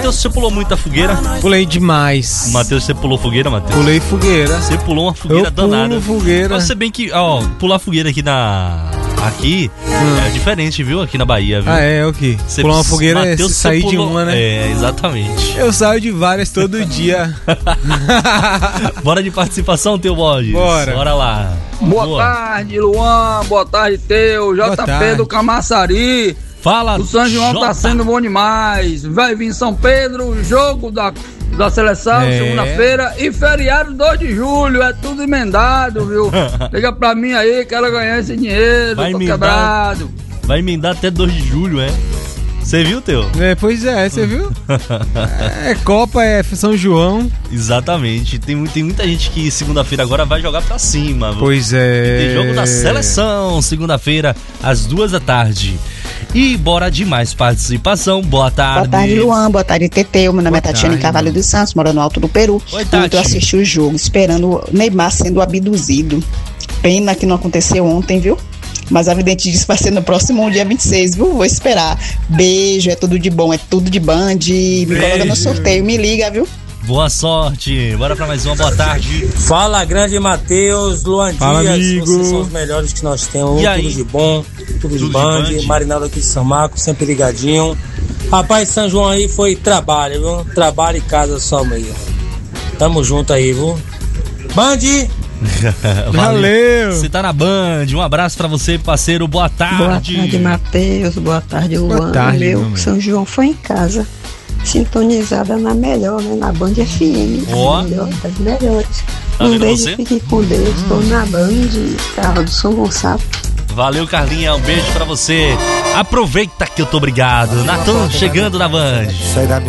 Matheus, você pulou muita fogueira? Pulei demais. Matheus, você pulou fogueira, Matheus? Pulei fogueira. Você pulou uma fogueira danada. Eu pulo fogueira. Mas você bem que, ó, pular fogueira aqui é diferente, viu? Aqui na Bahia, viu? Ah, é, o quê? Pular uma fogueira Mateus, é sair de uma, né? É, exatamente. Eu saio de várias todo dia. Bora de participação, Teu Borges? Bora lá. Boa tarde, Luan. Boa tarde, Teu. JP do Camaçari. Fala, o São João tá sendo bom demais. Vai vir São Pedro, jogo da seleção, segunda-feira, e feriado 2 de julho, é tudo emendado, viu? Liga pra mim aí, quero ganhar esse dinheiro, tô quebrado. Vai emendar até 2 de julho, é? Você viu, Teu? Pois é, você viu? É Copa, é São João. Exatamente. Tem muita gente que segunda-feira agora vai jogar pra cima. Pois é. Tem jogo da seleção, segunda-feira, às 2 da tarde. E bora de mais participação. Boa tarde. Boa tarde, Luan. Boa tarde, Teteu. Meu nome é Tatiana Carvalho dos Santos, moro no Alto do Peru. Oi, Tati. Eu assisti o jogo, esperando o Neymar sendo abduzido. Pena que não aconteceu ontem, viu? Mas a vidente disse que vai ser no próximo dia 26, viu? Vou esperar. Beijo, é tudo de bom, é tudo de Band. Me coloca no sorteio, me liga, viu? Boa sorte. Bora pra mais uma. Boa tarde. Fala, grande Matheus, Luan Fala, Dias. amigo. Vocês são os melhores que nós temos. Tudo de bom, tudo de Band. Marinaldo aqui de São Marcos, sempre ligadinho. Rapaz, São João aí foi trabalho, viu? Trabalho e casa só mesmo. Tamo junto aí, viu? Band! Valeu! Você tá na Band. Um abraço pra você, parceiro. Boa tarde. Boa tarde, Matheus. Boa tarde, Luan. Boa tarde, meu São João foi em casa, sintonizada na melhor, né? Na Band FM. Ó. Melhor das melhores. Tá Um vendo beijo, você? fique com Deus. Tô na Band, Carla do São Gonçalo. Valeu, Carlinha. Um beijo pra você. Aproveita que eu tô obrigado. Natan chegando na Band.